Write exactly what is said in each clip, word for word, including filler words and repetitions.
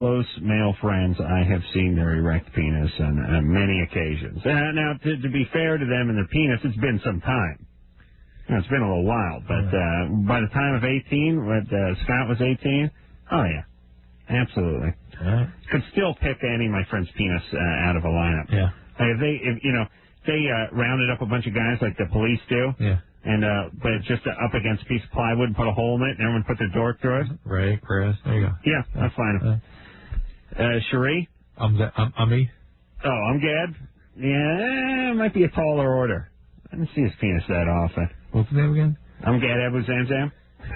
close male friends, I have seen their erect penis on, on many occasions. Uh, now, to, to be fair to them and their penis, it's been some time. You know, it's been a little while, but uh, by the time of eighteen, when uh, Scott was eighteen, oh yeah, absolutely. Yeah. Could still pick any of my friends' penis uh, out of a lineup. Yeah. Like if they, if, you know, they uh, rounded up a bunch of guys like the police do. Yeah. And uh, but just uh, up against a piece of plywood and put a hole in it, and everyone put their dork through it. Ray, Chris, there you go. Yeah, that's fine. Uh, Cherie? I'm, I'm, I'm me. Oh, I'm Gad. Yeah, it might be a taller order. I didn't see his penis that often. What's his name again? I'm Gad Abu Zamzam.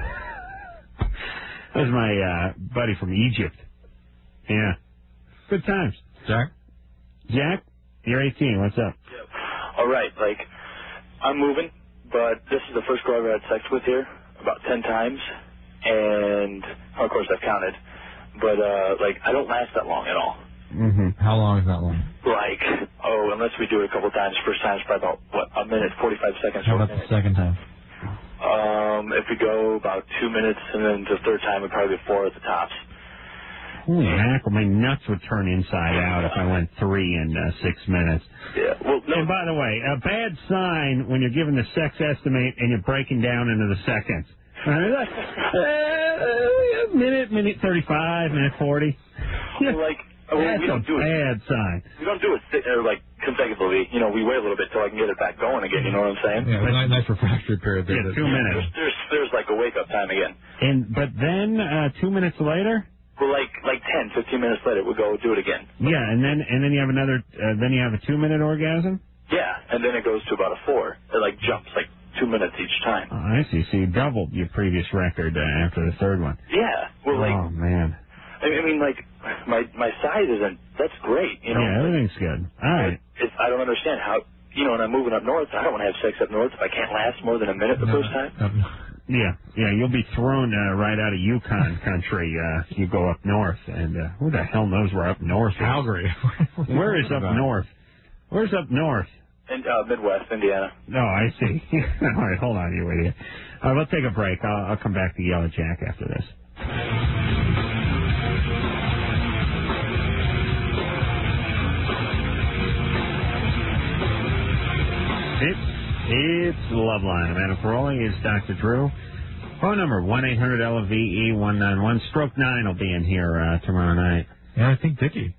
That was my uh, buddy from Egypt. Yeah. Good times. Jack? Jack, you're eighteen. What's up? Yeah. All right, like, I'm moving, but this is the first girl I've ever had sex with here, about ten times, and, of course, I've counted, but, uh, like, I don't last that long at all. Mm-hmm. How long is that long? Like, oh, unless we do it a couple times. First time's probably about, what, a minute, forty-five seconds. How about the second time? Um, if we go about two minutes, and then the third time would probably be four at the tops. Holy mackerel, my nuts would turn inside out if I went three in uh, six minutes. Yeah, well, no. And by the way, a bad sign when you're giving the sex estimate and you're breaking down into the seconds. Uh, minute, minute thirty-five, minute forty. Well, like, well, That's we don't a do it. bad sign. We don't do it uh, like consecutively. You know, we wait a little bit till I can get it back going again. You know what I'm saying? Yeah, nice, nice refractory period there. Yeah, two minutes. There's, there's, there's like a wake up time again. And but then uh, two minutes later. Well, like like ten, fifteen minutes later, we'll go do it again. Yeah, and then and then you have another. Uh, then you have a two minute orgasm. Yeah, and then it goes to about a four. It like jumps like two minutes each time. Oh, I see. So you doubled your previous record uh, after the third one. Yeah. Well, like. Oh man. I mean, like, my my size isn't. That's great. You know. Yeah, everything's good. All right. It's, I don't understand how. You know, when I'm moving up north, I don't want to have sex up north if I can't last more than a minute the no, first time. No, no. Yeah, yeah, you'll be thrown uh, right out of Yukon country. Uh, you go up north, and uh, who the hell knows where up north is? Calgary. Where is up about? north? Where's up north? In uh, Midwest, Indiana. No, I see. All right, hold on, you idiot. All right, let's take a break. I'll, I'll come back to Yellow Jack after this. It's It's Loveline. Amanda Ferroli is Doctor Drew. Phone number one eight hundred L V E one nine one. Stroke nine will be in here uh, tomorrow night. Yeah, I think Dickie.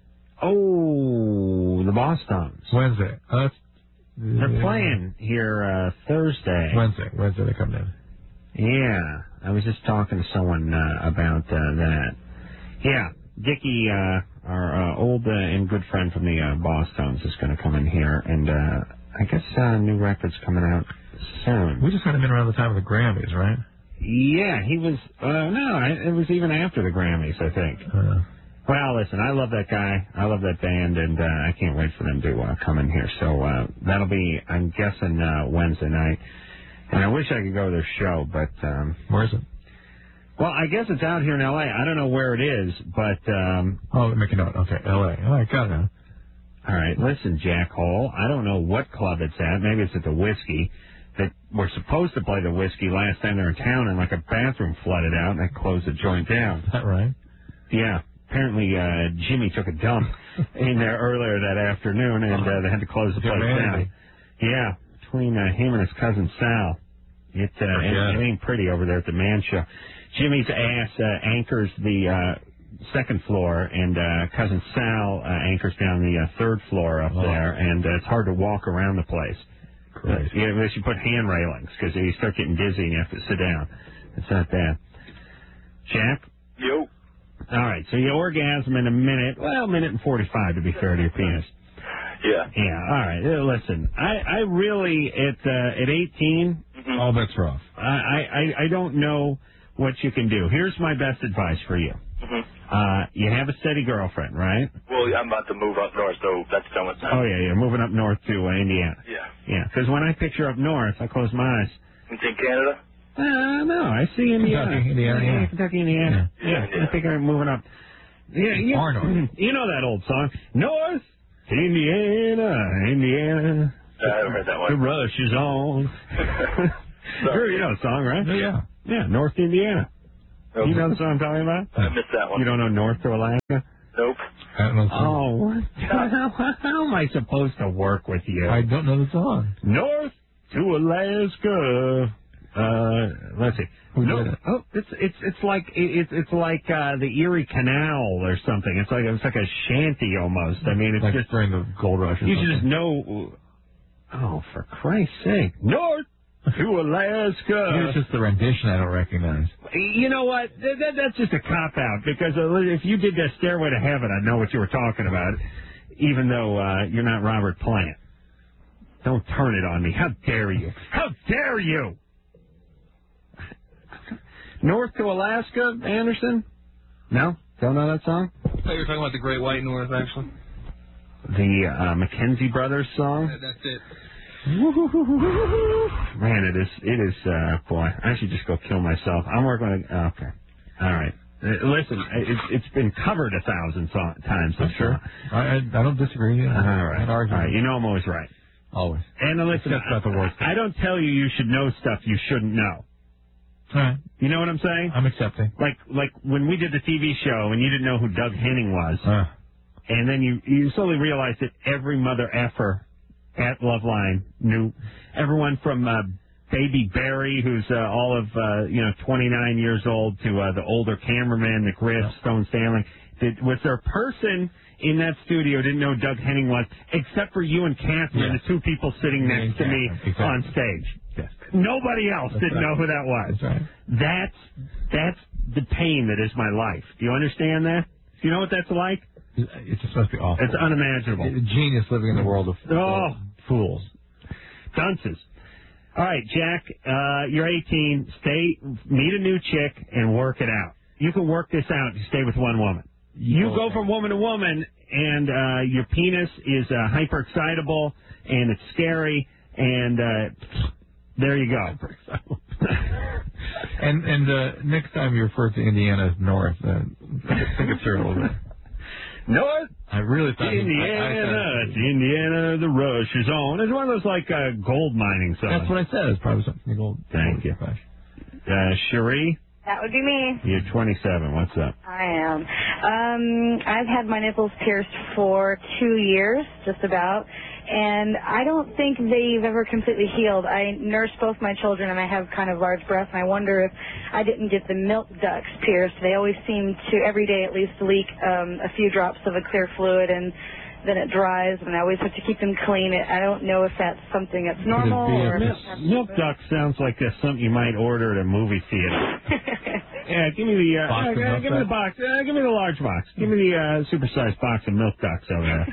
Oh, the Boston's. Wednesday. Uh, that's, They're playing here uh, Thursday. Wednesday. Wednesday they come in. Yeah, I was just talking to someone uh, about uh, that. Yeah, Dickie, uh, our uh, old uh, and good friend from the uh, Boston's, is going to come in here, and uh, I guess uh, new record's coming out soon. We just had him in around the time of the Grammys, right? Yeah, he was, uh, no, it was even after the Grammys, I think. Uh, well, listen, I love that guy. I love that band, and uh, I can't wait for them to uh, come in here. So uh, that'll be, I'm guessing, uh, Wednesday night. And I wish I could go to their show, but... Um, where is it? Well, I guess it's out here in L A. I don't know where it is, but... Um, oh, make a note. Okay, L A. All right, got it. All right, listen, Jack Hole, I don't know what club it's at. Maybe it's at the Whiskey. That we're supposed to play the Whiskey last time they were in town, and like a bathroom flooded out, and they closed the joint down. Is that right? Yeah. Apparently, uh, Jimmy took a dump in there earlier that afternoon, and uh, they had to close the place down. Yeah, between uh, him and his cousin Sal. It, uh, it, it ain't pretty over there at the Man Show. Jimmy's ass uh, anchors the uh, second floor, and uh, cousin Sal uh, anchors down the uh, third floor up oh. there, and uh, it's hard to walk around the place. Great. Uh, yeah, unless you put hand railings, because you start getting dizzy and you have to sit down. It's not bad. Jack? Yo. All right, so you orgasm in a minute. Well, a minute and forty-five to be fair to your penis. Yeah. Yeah, all right. Uh, listen, I, I really, at uh, at eighteen... Mm-hmm. All bets are off. I, I, I don't know what you can do. Here's my best advice for you. Mm-hmm. Uh, you have a steady girlfriend, right? Well, I'm about to move up north, so that's done with that. Oh, yeah, you're moving up north to uh, Indiana. Yeah. Yeah, because when I picture up north, I close my eyes. You think Canada? Uh, no, I see Indiana. Kentucky, Indiana, yeah. yeah. Kentucky, Indiana. Yeah, yeah, yeah. yeah. I think I'm moving up. Yeah, you, Far north. You know that old song, North Indiana, Indiana. I haven't heard that one. The rush is on. Sure, you know the song, right? Yeah. Yeah, North Indiana. Nope. You know the song I'm talking about? I missed that one. You don't know North to Alaska? Nope. I don't know the song. Oh, what? how, how am I supposed to work with you? I don't know the song. North to Alaska. Uh, let's see. Who no, did it? oh, it's it's it's like it's it's like uh, the Erie Canal or something. It's like it's like a shanty almost. I mean, it's like just during the gold rush. Or you something. should just know. Oh, for Christ's sake, North to Alaska. Maybe it's just the rendition I don't recognize. You know what? That, that, that's just a cop-out, because if you did that Stairway to Heaven, I'd know what you were talking about, even though uh, you're not Robert Plant. Don't turn it on me. How dare you? How dare you? North to Alaska, Anderson? No? Don't know that song? I thought you were talking about the Great White North, actually. The uh, Mackenzie Brothers song? Yeah, that's it. Man, it is, it is, uh, boy, I should just go kill myself. I'm working on, okay. All right. Uh, listen, it's, it's been covered a thousand so- times. I'm sure. I, I, I don't disagree. Yeah. All right. All right. You know I'm always right. Always. And uh, listen, That's not the worst thing. I don't tell you you should know stuff you shouldn't know. All right. You know what I'm saying? I'm accepting. Like, like when we did the T V show and you didn't know who Doug Henning was, Uh, and then you, you slowly realized that every mother effer at Loveline knew everyone from uh, Baby Barry, who's uh, all of uh, you know twenty-nine years old, to uh, the older cameraman, the Griff, Yeah. Stone Stanley. Did, was there a person in that studio who didn't know who Doug Henning was, except for you and Catherine, Yes. the two people sitting Me next and to me Catherine, exactly. on stage? yes. Nobody else That's didn't right. know who that was. That's right. That's that's the pain that is my life. Do you understand that? Do you know what that's like? It just must be awful. It's unimaginable. A genius living in the world of Oh. fools. Dunces. All right, Jack, uh, you're eighteen. Stay, meet a new chick and work it out. You can work this out. You stay with one woman. You Okay. go from woman to woman, and uh, your penis is uh, hyper-excitable, and it's scary, and uh, there you go. And and uh, next time you refer to Indiana as North, uh, think it through a little bit. North I really thought he- Indiana, I, I thought- it's Indiana, the rush is on. It's one of those like uh, gold mining songs. That's what I said. It's probably something gold. Thank you. Gosh. Uh, Cherie, That would be me. you're twenty-seven. What's up? I am. Um, I've had my nipples pierced for two years, just about, and I don't think they've ever completely healed. I nurse both my children, and I have kind of large breasts, and I wonder if I didn't get the milk ducts pierced. They always seem to, every day at least, leak um, a few drops of a clear fluid, and then it dries, and I always have to keep them clean. I don't know if that's something that's normal be a or... Milk, milk duck sounds like uh, something you might order at a movie theater. Yeah, give me the uh, Box of uh, milk give me the ducks? box. Uh, give me the large box. Give me the uh, supersized box of milk ducks over there.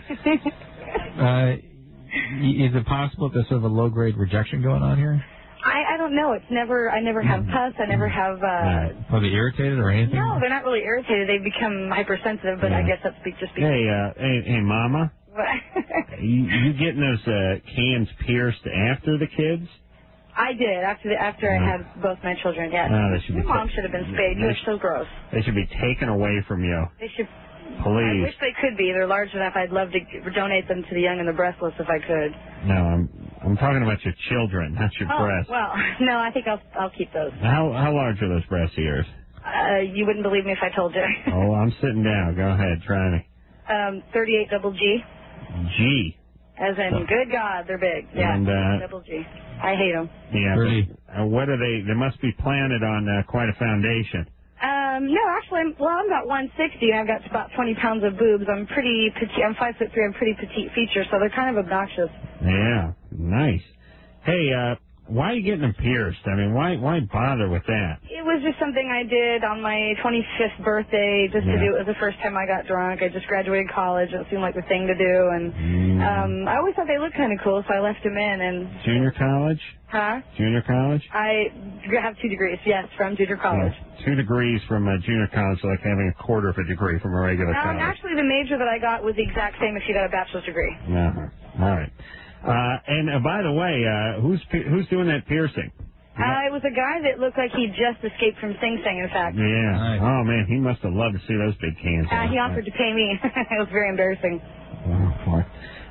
Uh, y- is it possible that there's sort of a low-grade rejection going on here? I, I don't know. It's never, I never have pus. I never have... Uh, Are they irritated or anything? No, they're not really irritated. They become hypersensitive, but I Yeah. guess that's be- just because... Hey, uh, hey, hey, Mama, you, you getting those uh, cans pierced after the kids? I did, after the, after I had both my children, yes. Oh, they should be Your mom ta- should have been spayed. You're so gross. They should be taken away from you. They should... I Please. wish they could be. They're large enough. I'd love to g- donate them to the young and the breastless if I could. No, I'm I'm talking about your children, not your Oh, breasts. well, no, I think I'll I'll keep those. How how large are those breasts of yours? Uh, you wouldn't believe me if I told you. Oh, I'm sitting down. Go ahead, try me. um, thirty-eight double G. G. As in, good God, they're big. Yeah, And, uh, double G. I hate them. Yeah. Pretty. But, uh, what are they? They must be planted on uh, quite a foundation. Um, no, actually, I'm, well, I'm about one sixty, and I've got about twenty pounds of boobs. I'm pretty petite. I'm five foot three. I'm pretty petite feature, so they're kind of obnoxious. Yeah. Nice. Hey, uh, why are you getting them pierced? I mean, why why bother with that? It was just something I did on my twenty-fifth birthday, just to Yeah. do. It was the first time I got drunk. I just graduated college. It seemed like the thing to do, and Mm. um, I always thought they looked kind of cool, so I left them in. And Junior college? huh? Junior college? I have two degrees, yes, from junior college. Yeah. Two degrees from uh, junior college, so like having a quarter of a degree from a regular Um, college. actually, the major that I got was the exact same if you got a bachelor's degree. Uh-huh. All right. Uh, and uh, by the way, uh, who's pi- who's doing that piercing? Uh, it was a guy that looked like he just escaped from Sing Sing, in fact. Yeah. Nice. Oh man, he must have loved to see those big cans. Uh, he offered to pay me. It was very embarrassing. Oh, boy.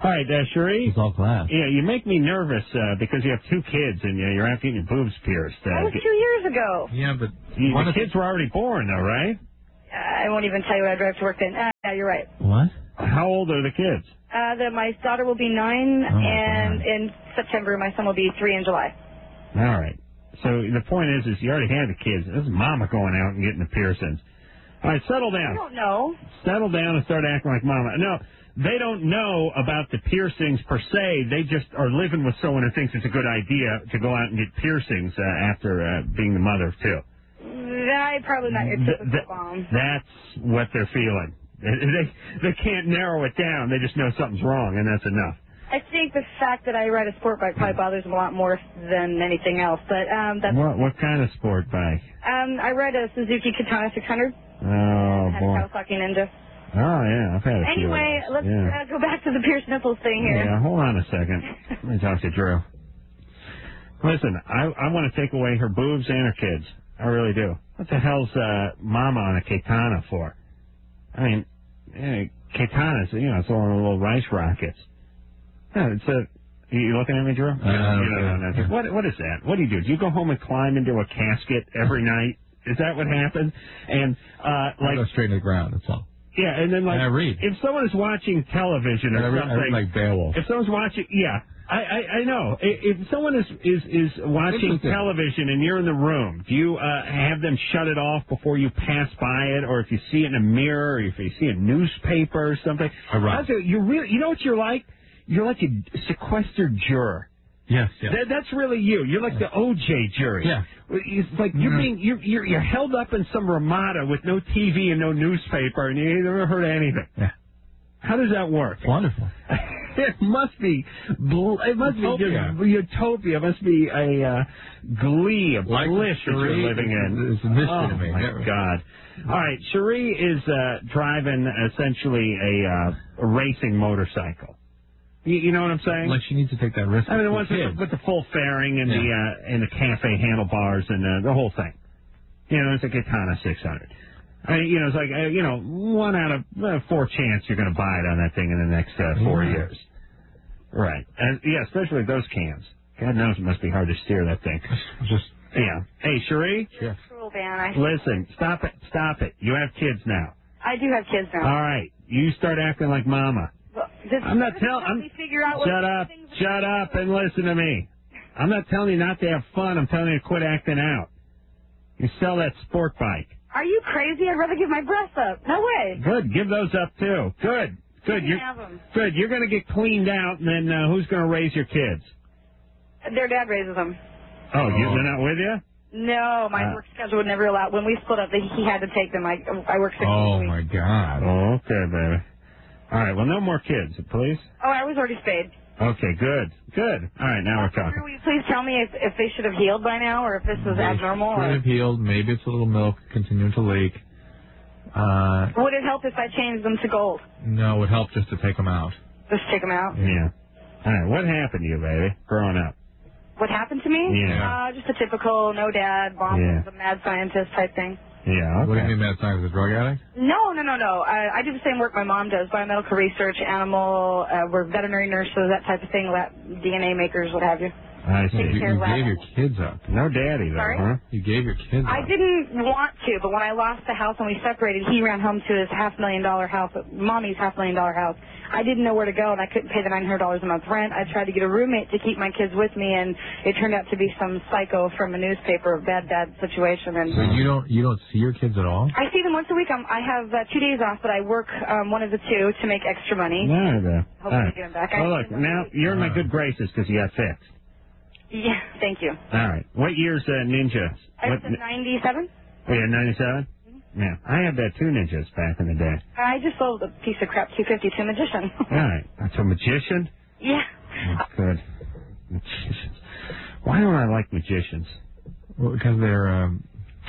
All right, uh, Cherie. It's all class. Yeah, you make me nervous uh, because you have two kids and uh, you're out getting your boobs pierced. Uh, That was two years ago. Yeah, but you, one the of kids were already born, though, right? Uh, I won't even tell you what I drive to work then. Uh, yeah, you're right. What? How old are the kids? Uh, the, my daughter will be nine, Oh, and God. in September, my son will be three in July. All right. So the point is, is you already had the kids. This is mama going out and getting the piercings. All right, settle down. I don't know. Settle down and start acting like mama. No, they don't know about the piercings per se. They just are living with someone who thinks it's a good idea to go out and get piercings uh, after uh, being the mother of two. I probably not your Th- typical th- mom. That's what they're feeling. They they can't narrow it down. They just know something's wrong, and that's enough. I think the fact that I ride a sport bike probably bothers them a lot more than anything else. But um, that's What what kind of sport bike? um, I ride a Suzuki Katana six hundred. Oh I had a boy. Kawasaki Ninja. Oh yeah, I've had a few. Anyway, of those. let's Yeah. uh, go back to the pierced nipples thing here. Yeah, hold on a second. Let me talk to Drew. Listen, I I want to take away her boobs and her kids. I really do. What the hell's uh, Mama on a katana for? I mean, eh, katanas, you know, it's all little rice rockets. No, it's a. You looking at me, Drew? Uh, you know, you know, no, no. What what is that? What do you do? Do you go home and climb into a casket every night? Is that what happens? And uh, I like go straight to the ground. That's all. yeah, and then like And I read. if someone is watching television I or read, I something, read like Beowulf. if someone's watching, yeah, I, I, I know. I- If someone is, is, is watching Interesting. television and you're in the room, do you uh, have them shut it off before you pass by it, or if you see it in a mirror, or if you see a newspaper or something? I run. That's a- you really, you know what you're like? You're like a sequestered juror. Yes, yes. That, that's really you. You're like the O J jury. Yeah. It's like you're Mhm. being you're, you're you're held up in some Ramada with no T V and no newspaper, and you never heard anything. Yeah. How does that work? Wonderful. It must be, bl- it must Utopia. be just utopia. It must be a uh, glee, a Like bliss that you're Cherie, living in. it's a mystery oh to me. my Never. God! All right, Cherie is uh, driving essentially a, uh, a racing motorcycle. You, you know what I'm saying? Like she needs to take that risk. I mean, the with ones with kids. the, with the full fairing and Yeah. the uh, and the cafe handlebars and uh, the whole thing. You know, it's a Katana six hundred. I mean, you know, it's like uh, you know, one out of uh, four chance you're going to buy it on that thing in the next uh, four Yeah. years. Right. And yeah, especially those cans. God knows it must be hard to steer that thing. Just Yeah. Hey, Cherie, yeah. Cruel ban. I, listen, stop it, stop it. You have kids now. I do have kids now. All right, you start acting like Mama. Well, does- I'm not does telling. help I'm me figure out what shut up, things- shut up, and listen to me. I'm not telling you not to have fun. I'm telling you to quit acting out. You sell that sport bike. Are you crazy? I'd rather give my breasts up. No way. Good. Give those up too. Good. Good. You You're can have them. good. You're going to get cleaned out, and then uh, who's going to raise your kids? Their dad raises them. Oh, you, they're not with you? No, my Ah. work schedule would never allow. When we split up, he had to take them. I I work six days a Oh week. my God. Oh, okay, baby. All right. Well, no more kids, please. Oh, I was already spayed. Okay. Good. Good. All right. Now we're Drew, talking. will you please tell me if, if they should have healed by now, or if this was abnormal? Could Or have healed. Maybe it's a little milk continuing to leak. Uh, would it help if I changed them to gold? no, it would help just to take them out. Just take them out. Yeah. All right. What happened to you, baby, growing up? What happened to me? Yeah. Uh, just a typical no dad, mom Yeah. was a mad scientist type thing. Yeah. What do you Okay. mean mad scientist? A drug addict? No, no, no, no. I, I do the same work my mom does, biomedical research, animal, uh, we're veterinary nurses, that type of thing, lab, D N A makers, what have you. I see. You, care you of gave that. your kids up. No daddy, though, Sorry? huh? You gave your kids I up. didn't want to, but when I lost the house and we separated, he ran home to his half million dollar house, mommy's half million dollar house. I didn't know where to go, and I couldn't pay the nine hundred dollars a month rent. I tried to get a roommate to keep my kids with me, and it turned out to be some psycho from a newspaper, bad, bad situation. And So you don't you don't see your kids at all? I see them once a week. I'm, I have uh, two days off, but I work um, one of the two to make extra money. No, no. Hopefully All right. get him back. I Well, look, see them now once a week. you're in my good graces because you got fixed. Yeah, thank you. All right. What year's uh, Ninja? I What, was ninety-seven. oh, yeah, ninety-seven? Yeah. I had that two Ninjas back in the day. I just sold a piece of crap two fifty to a magician. All right. That's a magician? Yeah. Oh, good. Magicians. Why don't I like magicians? Well, because they're um,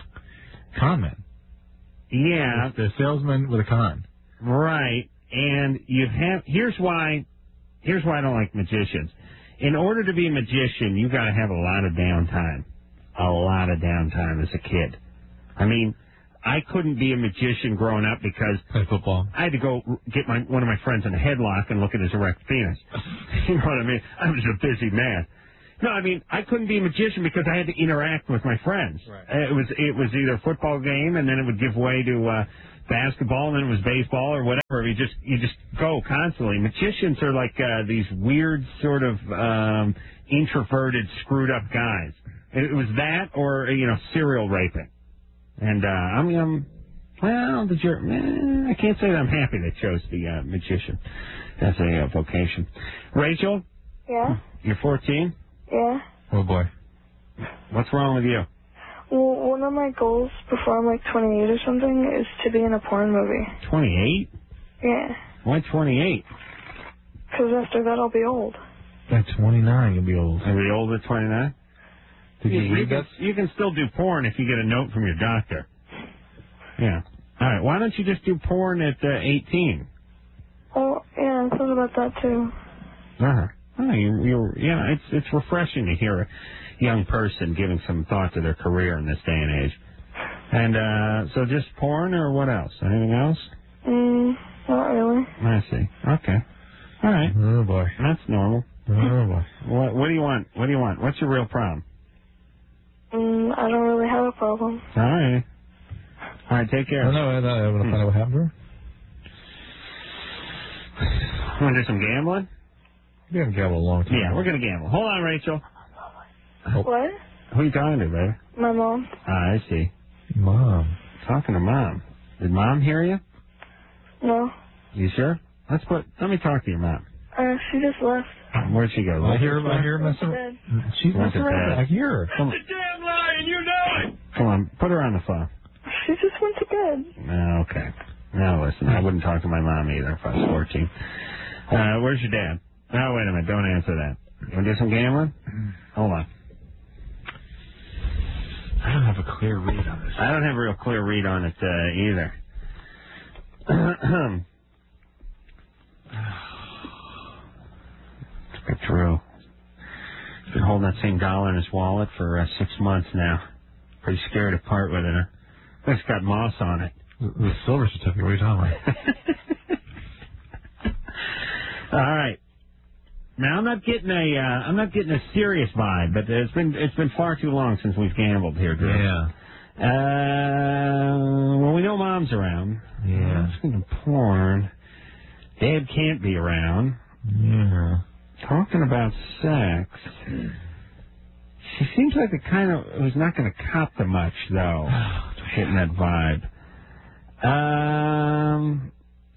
con men. Yeah, They're salesmen with a con. right. And you have, here's why, here's why I don't like magicians. In order to be a magician, you got to have a lot of downtime. A lot of downtime as a kid. I mean, I couldn't be a magician growing up because play football. I had to go get my one of my friends in a headlock and look at his erect penis. You know what I mean? I was a busy man. No, I mean I couldn't be a magician because I had to interact with my friends. Right. It was it was either a football game and then it would give way to uh, basketball and then it was baseball or whatever. You just you just go constantly. Magicians are like uh, these weird sort of um, introverted, screwed up guys. It was that or you know serial raping. And uh, I mean, I'm well, the jur- eh, I can't say that I'm happy they chose the uh, magician as a uh, vocation. Rachel, Yeah? you're fourteen. Yeah? Oh, boy. What's wrong with you? Well, one of my goals before I'm like twenty-eight or something is to be in a porn movie. twenty-eight? Yeah. Why twenty-eight? Because after that I'll be old. At twenty-nine, you'll be old. Are we old at twenty-nine? Did you, you, read can, that? you can still do porn if you get a note from your doctor. Yeah. All right. Why don't you just do porn at uh, eighteen? Oh, yeah, I thought about that too. Uh-huh. Oh, you, you're, yeah, it's it's refreshing to hear a young person giving some thought to their career in this day and age. And uh, so just porn or what else? Anything else? Mm, not really. I see. Okay. All right. Oh, boy. That's normal. Oh, boy. What, what do you want? What do you want? What's your real problem? Mm, I don't really have a problem. All right. All right, take care. No, no, no, I want to find out what happened to her. Want to do some gambling? We're going to gamble a long time. Yeah, we're going to gamble. Hold on, Rachel. Oh. What? Who are you talking to, baby? My mom. Ah, I see. Mom. Talking to Mom. Did Mom hear you? No. You sure? Let's put. Let me talk to your mom. Uh, she just left. Where'd she go? I hear, I hear her Went to messing. bed. She's Went to messing around. bed. I hear her. Come on. That's a damn lie, and you know it. Come on, put her on the phone. She just went to bed. No, okay. Now listen, I wouldn't talk to my mom either if I was fourteen. Uh, where's your dad? No, wait a minute. Don't answer that. You want to do some gambling? Hold on. I don't have a clear read on this. I don't have a real clear read on it uh, either. Look at Drew. He's been holding that same dollar in his wallet for uh, six months now. Pretty scared to part with it. Huh? It's got moss on it. The, the silver certificate, what are you talking about? All right. Now I'm not getting a uh, I'm not getting a serious vibe, but it's been it's been far too long since we've gambled here, Drew. Yeah. Uh, well, we know Mom's around. Yeah. Speaking of porn, Dad can't be around. Yeah. Talking about sex. She seems like the kind of who's not going to cop to much, though. Getting that vibe. Um,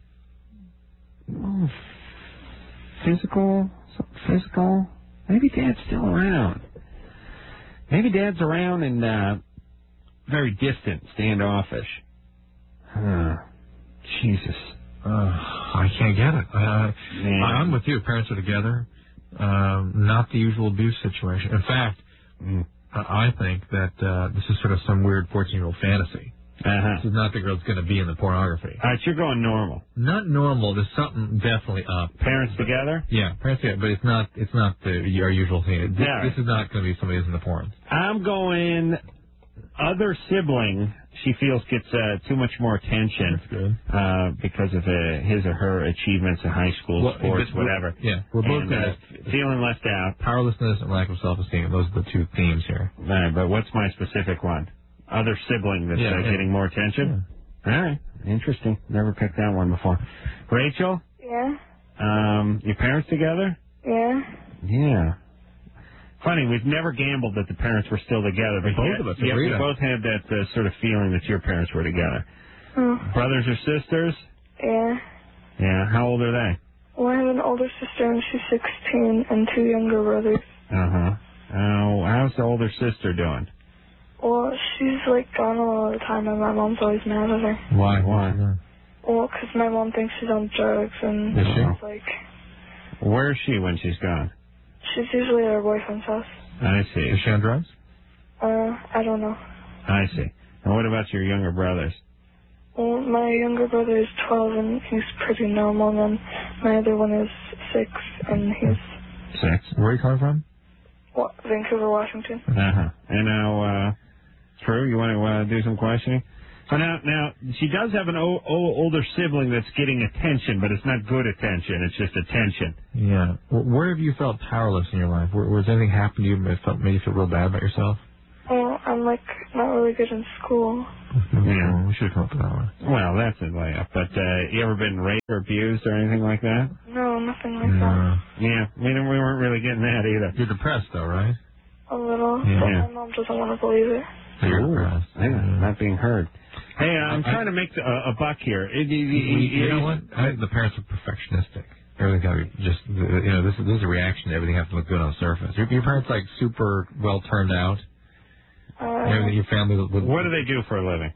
oh, physical, something physical. Maybe Dad's still around. Maybe Dad's around and uh, very distant, standoffish. Huh. Jesus. Uh, I can't get it. Uh, Man. I'm with you. Parents are together. Um, not the usual abuse situation. In fact, Mm. I think that uh, this is sort of some weird fourteen-year-old fantasy. Uh-huh. This is not the girl that's going to be in the pornography. All right, you're going normal. Not normal. There's something definitely up. Parents together? Yeah, parents together, but it's not. It's not the our usual thing. This, Yeah. this is not going to be somebody who's in the porn. I'm going other sibling. She feels gets uh, too much more attention. That's good. Uh, because of uh, his or her achievements in high school, Well, sports, but we're- whatever. yeah, we're both and, gonna- uh, feeling left out. Powerlessness and lack of self-esteem. Those are the two themes here. All right, but what's my specific one? Other sibling that's Yeah, uh, yeah. getting more attention? All right, interesting. Never picked that one before. Rachel, Yeah? um, your parents together? Yeah? Yeah. Funny, we've never gambled that the parents were still together, but Both yet, of us yet agree we on both had that uh, sort of feeling that your parents were together. Oh. Brothers or sisters? Yeah. Yeah. How old are they? Well, I have an older sister and she's sixteen and two younger brothers. Uh-huh. Uh, how's the older sister doing? Well, she's like gone a lot of the time and my mom's always mad at her. Why? Why? Well, 'cause my mom thinks she's on drugs and Is she? it's like, Where is she when she's gone? she's usually at her boyfriend's house. I see. Is she on drugs? Uh, I don't know. I see. And what about your younger brothers? Well, my younger brother is twelve and he's pretty normal, and then my other one is six and he's Six. Where are you coming from? wa- Vancouver, Washington. Uh-huh. And now, uh, Drew, you want to uh, do some questioning? Oh, now, now, she does have an o- o- older sibling that's getting attention, but it's not good attention. It's just attention. Yeah. Where have you felt powerless in your life? Where, where has anything happened to you that felt, made you feel real bad about yourself? Well, I'm, like, not really good in school. Yeah. We should have come up with that one. Well, that's a way up. But uh, you ever been raped or abused or anything like that? No, nothing like no. that. Yeah, we, we weren't really getting that either. You're depressed, though, right? A little, Yeah. but my mom doesn't want to believe it. So you're depressed. Yeah, yeah, not being heard. Hey, I'm I, trying to make a, a buck here. It, it, it, you, you know what? I think the parents are perfectionistic. Everything got to be just, you know, this is, this is a reaction. Everything has to look good on the surface. Your, your parents, like, super well turned out? Uh, Everything, your family... Would, what do they do for a living?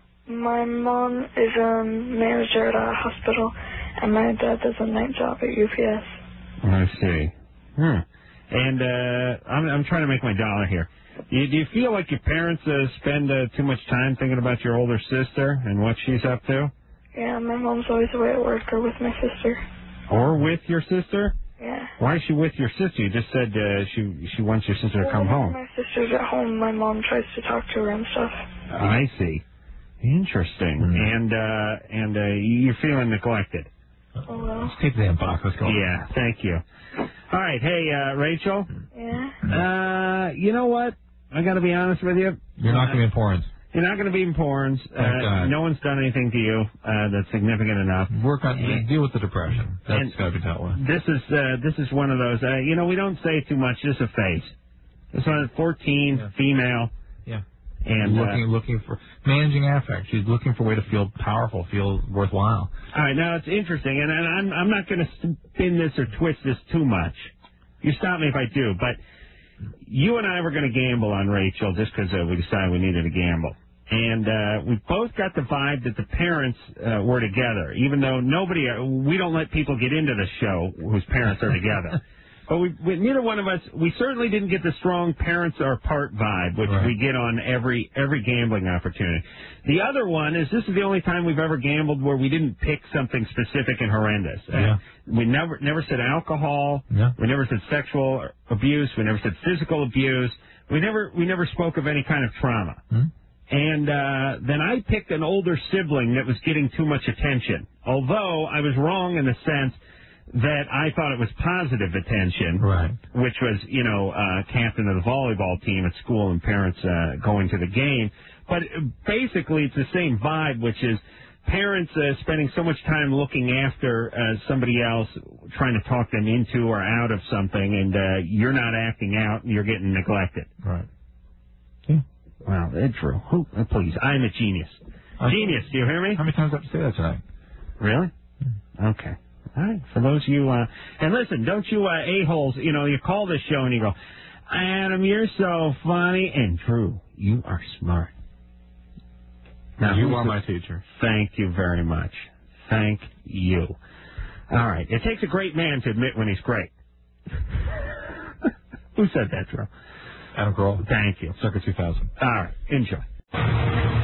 My mom is a manager at a hospital, and my dad does a night job at U P S. I see. Hmm. And uh, I'm, I'm trying to make my dollar here. You, do you feel like your parents uh, spend uh, too much time thinking about your older sister and what she's up to? Yeah, my mom's always away at work or with my sister. Or with your sister? Yeah. Why is she with your sister? You just said uh, she she wants your sister to well, come home. My sister's at home. My mom tries to talk to her and stuff. I see. Interesting. Mm-hmm. And uh, and uh, you're feeling neglected. Oh, well. Let's take the damn box. Let's go. Yeah, thank you. All right. Hey, uh, Rachel. Yeah? Uh, you know what? I got to be honest with you. You're not going to be in porns. You're not going to be in porns. Uh, no one's done anything to you uh, that's significant enough. Work on and, deal with the depression. That's got to be dealt with. This is uh, this is one of those. Uh, you know, we don't say too much. Just a face. This one is fourteen, yeah. female. Yeah. And looking uh, looking for managing affect. She's looking for a way to feel powerful, feel worthwhile. All right. Now it's interesting, and, and I'm I'm not going to spin this or twist this too much. You stop me if I do, but. You and I were going to gamble on Rachel just because uh, we decided we needed to gamble. And uh, we both got the vibe that the parents uh, were together, even though nobody, uh, we don't let people get into the show whose parents are together. But we, we, neither one of us, we certainly didn't get the strong parents are apart vibe, which right. we get on every every gambling opportunity. The other one is this is the only time we've ever gambled where we didn't pick something specific and horrendous. Yeah. Uh, we never never said alcohol. Yeah. We never said sexual abuse. We never said physical abuse. We never we never spoke of any kind of trauma. Hmm? And uh, then I picked an older sibling that was getting too much attention, although I was wrong in the sense that I thought it was positive attention, right. which was, you know, uh, captain of the volleyball team at school and parents uh, going to the game. But basically it's the same vibe, which is parents uh, spending so much time looking after uh, somebody else, trying to talk them into or out of something, and uh, you're not acting out and you're getting neglected. Right. Yeah. Wow, it's true. Who, uh, please, I'm a genius. I'm genius, do you hear me? How many times do I have to say that tonight? Really? Okay. All right. For those of you, uh, and listen, don't you uh, a-holes, you know, you call this show and you go, Adam, you're so funny, and true, you are smart. Now, you are my teacher. Thank you very much. Thank you. All right. It takes a great man to admit when he's great. Who said that, Drew? Adam Grohl. Thank you. Circa two thousand. All right. Enjoy.